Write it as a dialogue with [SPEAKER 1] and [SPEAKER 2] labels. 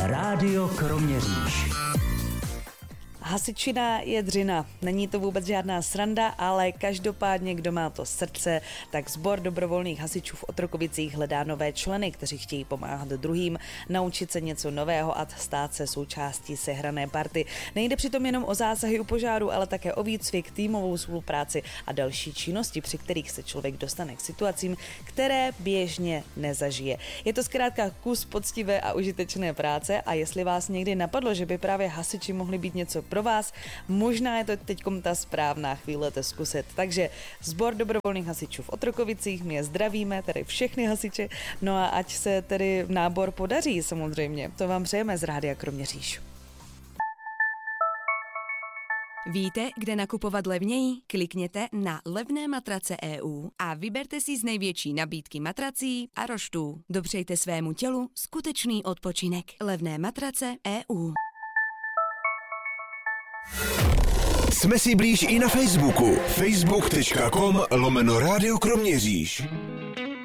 [SPEAKER 1] Rádio Kroměříž.
[SPEAKER 2] Hasičina je dřina. Není to vůbec žádná sranda, ale každopádně, kdo má to srdce, tak sbor dobrovolných hasičů v Otrokovicích hledá nové členy, kteří chtějí pomáhat druhým, naučit se něco nového a stát se součástí sehrané party. Nejde přitom jenom o zásahy u požáru, ale také o výcvik, týmovou spolupráci a další činnosti, při kterých se člověk dostane k situacím, které běžně nezažije. Je to zkrátka kus poctivé a užitečné práce a jestli vás někdy napadlo, že by právě hasiči mohli být něco pro vás, možná je to teďkom ta správná chvíle to zkusit. Takže sbor dobrovolných hasičů v Otrokovicích, my je zdravíme, tedy všechny hasiče, no a ať se tedy nábor podaří samozřejmě. To vám přejeme z Rádia Kroměříž.
[SPEAKER 3] Víte, kde nakupovat levněji? Klikněte na Levné matrace EU a vyberte si z největší nabídky matrací a roštů. Dopřejte svému tělu skutečný odpočinek. Levné matrace EU.
[SPEAKER 4] Jsme si blíž i na Facebooku. facebook.com/Rádio Kroměříž.